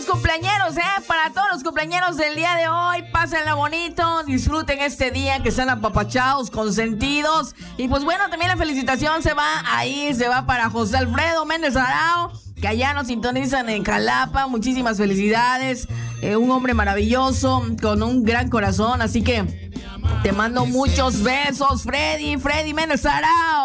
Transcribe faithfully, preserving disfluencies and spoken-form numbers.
cumpleañeros, ¿eh? Para todos los cumpleañeros del día de hoy, pásenla bonito, disfruten este día, que sean apapachados, consentidos. Y pues bueno, también la felicitación se va ahí, se va para José Alfredo Méndez Arao, que allá nos sintonizan en Jalapa. Muchísimas felicidades, eh, un hombre maravilloso, con un gran corazón, así que te mando muchos besos, Freddy, Freddy Méndez Arao.